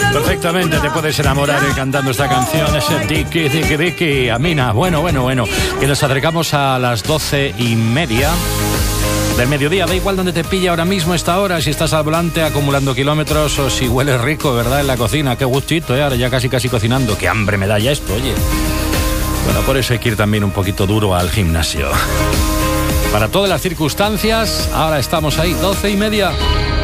Perfectamente te puedes enamorar cantando esta canción, ese Dicky, Dicky, Dicky, Amina. Bueno, que nos acercamos a las 12:30 del mediodía. Da igual donde te pilla ahora mismo esta hora, si estás al volante acumulando kilómetros o si hueles rico, ¿verdad? En la cocina, qué gustito, ahora ya casi cocinando. Qué hambre me da ya esto, oye. Bueno, por eso hay que ir también un poquito duro al gimnasio. Para todas las circunstancias, ahora estamos ahí, 12:30.